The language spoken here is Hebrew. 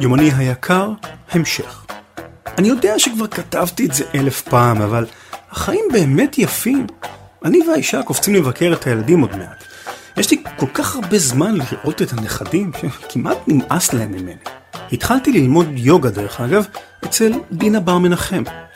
יומני היקר, המשך. אני יודע שכבר כתבתי את זה 1000 פעם, אבל החיים באמת יפים. אני והאישה קופצים לבקר את הילדים עוד מעט. יש לי כל כך הרבה זמן לראות את הנכדים שכמעט נמאס להם ממני. התחלתי ללמוד יוגה דרך אגב אצל דינה בר מנחם.